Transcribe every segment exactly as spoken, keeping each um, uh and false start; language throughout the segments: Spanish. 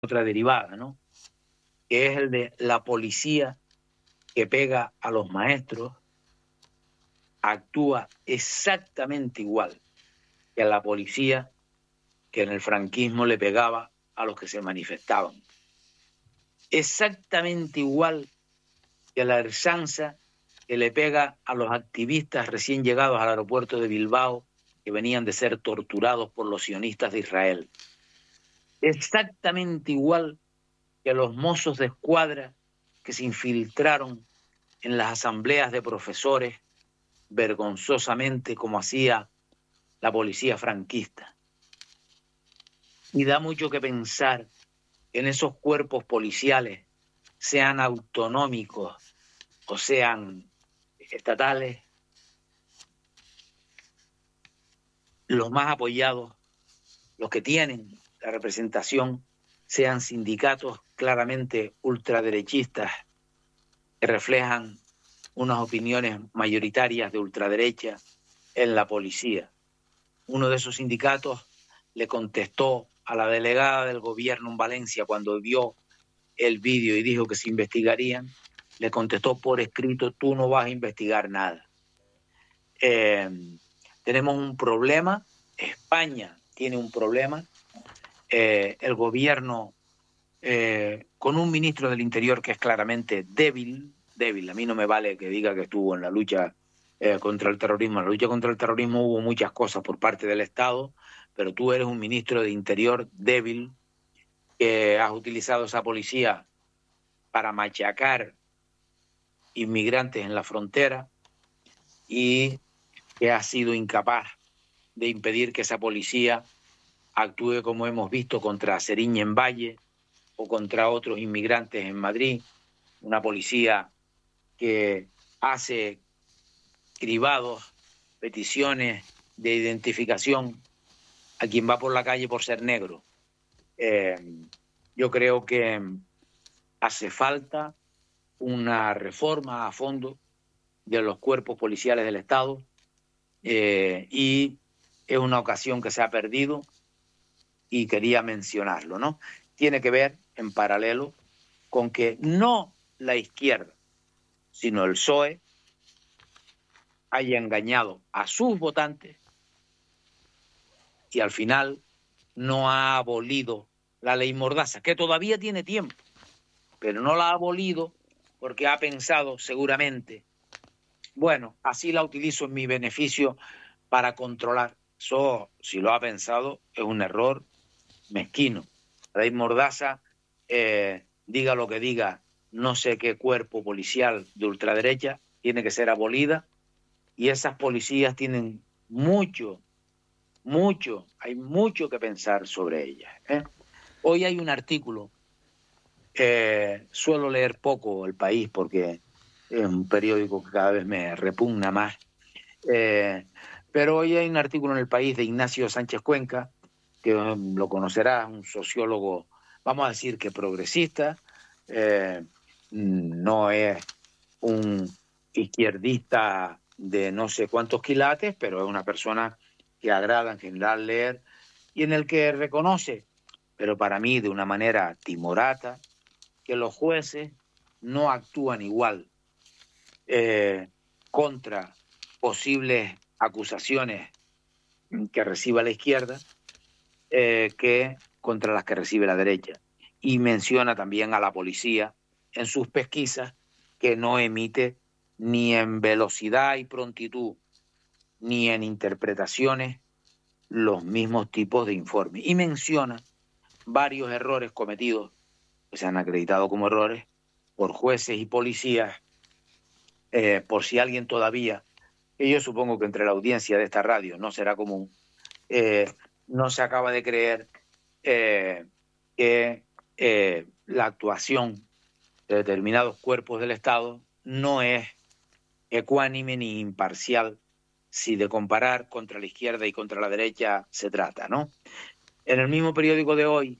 otra derivada, ¿no? Que es el de la policía que pega a los maestros, actúa exactamente igual que a la policía que en el franquismo le pegaba a los que se manifestaban. Exactamente igual que la Ertzaintza que le pega a los activistas recién llegados al aeropuerto de Bilbao que venían de ser torturados por los sionistas de Israel. Exactamente igual que a los mozos de escuadra que se infiltraron en las asambleas de profesores vergonzosamente como hacía la policía franquista. Y da mucho que pensar que en esos cuerpos policiales, sean autonómicos o sean estatales, los más apoyados, los que tienen la representación, sean sindicatos claramente ultraderechistas que reflejan unas opiniones mayoritarias de ultraderecha en la policía. Uno de esos sindicatos le contestó a la delegada del gobierno en Valencia cuando vio el vídeo y dijo que se investigarían, le contestó por escrito: tú no vas a investigar nada. Eh, tenemos un problema, España tiene un problema, eh, el gobierno eh, con un ministro del Interior que es claramente débil, débil, a mí no me vale que diga que estuvo en la lucha eh, contra el terrorismo. En la lucha contra el terrorismo hubo muchas cosas por parte del Estado, pero tú eres un ministro de Interior débil, que has utilizado esa policía para machacar inmigrantes en la frontera y que has sido incapaz de impedir que esa policía actúe como hemos visto contra Seriña en Valle o contra otros inmigrantes en Madrid, una policía que hace cribados, peticiones de identificación a quien va por la calle por ser negro. Eh, yo creo que hace falta una reforma a fondo de los cuerpos policiales del Estado eh, y es una ocasión que se ha perdido y quería mencionarlo, ¿no? Tiene que ver, en paralelo, con que no la izquierda, sino el P S O E haya engañado a sus votantes y al final no ha abolido la ley Mordaza, que todavía tiene tiempo, pero no la ha abolido porque ha pensado seguramente, bueno, así la utilizo en mi beneficio para controlar. Eso, si lo ha pensado, es un error mezquino. La ley Mordaza, eh, diga lo que diga, no sé qué cuerpo policial de ultraderecha, tiene que ser abolida, y esas policías tienen mucho, mucho, hay mucho que pensar sobre ellas, ¿eh? Hoy hay un artículo, eh, suelo leer poco El País porque es un periódico que cada vez me repugna más, eh, pero hoy hay un artículo en El País de Ignacio Sánchez Cuenca, que um, lo conocerás, un sociólogo, vamos a decir que progresista, eh, no es un izquierdista de no sé cuántos quilates, pero es una persona que agrada en general leer y en el que reconoce, pero para mí de una manera timorata, que los jueces no actúan igual eh, contra posibles acusaciones que reciba la izquierda eh, que contra las que recibe la derecha. Y menciona también a la policía en sus pesquisas que no emite ni en velocidad y prontitud ni en interpretaciones los mismos tipos de informes. Y menciona varios errores cometidos, que se han acreditado como errores, por jueces y policías, eh, por si alguien todavía, que yo supongo que entre la audiencia de esta radio no será común, eh, no se acaba de creer eh, que eh, la actuación de determinados cuerpos del Estado no es ecuánime ni imparcial si de comparar contra la izquierda y contra la derecha se trata, ¿no? En el mismo periódico de hoy,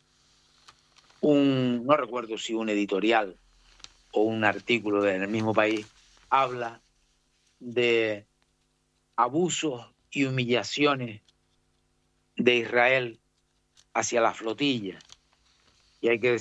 un, no recuerdo si un editorial o un artículo de, en el mismo País, habla de abusos y humillaciones de Israel hacia la flotilla. y hay que